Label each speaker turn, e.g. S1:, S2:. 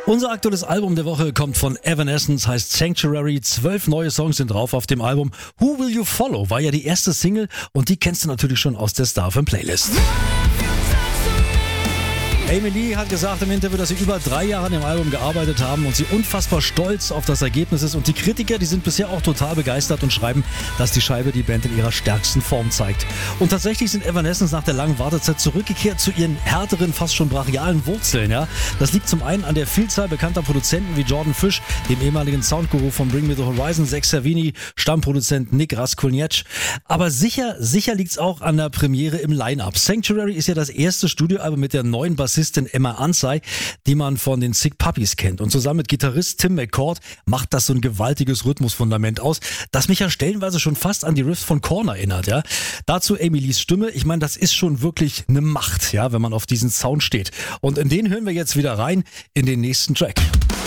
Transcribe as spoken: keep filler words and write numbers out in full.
S1: Unser aktuelles Album der Woche kommt von Evanescence, heißt Sanctuary. Zwölf neue Songs sind drauf auf dem Album. Who Will You Follow war ja die erste Single und die kennst du natürlich schon aus der Star-Film-Playlist. Amy Lee hat gesagt im Interview, dass sie über drei Jahre an dem Album gearbeitet haben und sie unfassbar stolz auf das Ergebnis ist. Und die Kritiker, die sind bisher auch total begeistert und schreiben, dass die Scheibe die Band in ihrer stärksten Form zeigt. Und tatsächlich sind Evanescence nach der langen Wartezeit zurückgekehrt zu ihren härteren, fast schon brachialen Wurzeln. Ja? Das liegt zum einen an der Vielzahl bekannter Produzenten wie Jordan Fish, dem ehemaligen Soundguru von Bring Me The Horizon, Zach Savini, Stammproduzent Nick Raskulniec. Aber sicher, sicher liegt es auch an der Premiere im Line-Up. Sanctuary ist ja das erste Studioalbum mit der neuen Bassistin Emma Ansai, die man von den Sick Puppies kennt. Und zusammen mit Gitarrist Tim McCord macht das so ein gewaltiges Rhythmusfundament aus, das mich ja stellenweise schon fast an die Riffs von Korn erinnert. Ja. Dazu Amy Lees Stimme. Ich meine, das ist schon wirklich eine Macht, ja, wenn man auf diesen Sound steht. Und in den hören wir jetzt wieder rein in den nächsten Track.